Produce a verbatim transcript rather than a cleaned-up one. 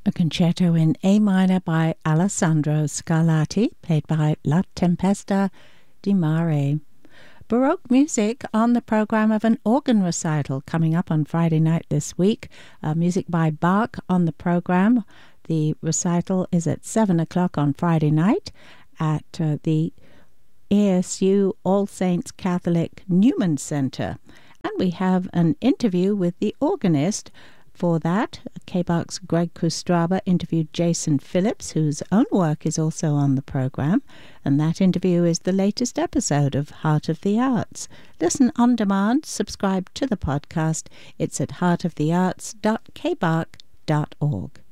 A concerto in A minor by Alessandro Scarlatti, played by La Tempesta di Mare. Baroque music on the program of an organ recital coming up on Friday night this week. Uh, music by Bach on the program. The recital is at seven o'clock on Friday night at uh, the A S U All Saints Catholic Newman Center. And we have an interview with the organist. For that, K B A C's Greg Kustraba interviewed Jason Phillips, whose own work is also on the program, and that interview is the latest episode of Heart of the Arts. Listen on demand, subscribe to the podcast. It's at heart of the arts dot k b a c dot org.